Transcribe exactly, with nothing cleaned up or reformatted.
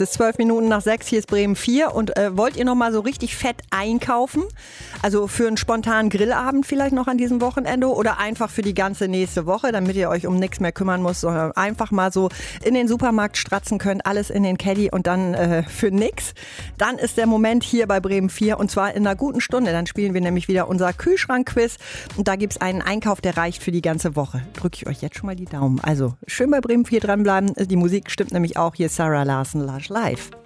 Es ist zwölf Minuten nach sechs, hier ist Bremen vier. Und äh, wollt ihr noch mal so richtig fett einkaufen? Also für einen spontanen Grillabend vielleicht noch an diesem Wochenende oder einfach für die ganze nächste Woche, damit ihr euch um nichts mehr kümmern müsst, sondern einfach mal so in den Supermarkt stratzen könnt, alles in den Caddy und dann äh, für nix. Dann ist der Moment hier bei Bremen vier und zwar in einer guten Stunde. Dann spielen wir nämlich wieder unser Kühlschrank-Quiz und da gibt es einen Einkauf, der reicht für die ganze Woche. Drücke ich euch jetzt schon mal die Daumen. Also schön bei Bremen vier dranbleiben. Die Musik stimmt nämlich auch. Hier Sarah Larson, Lush Live.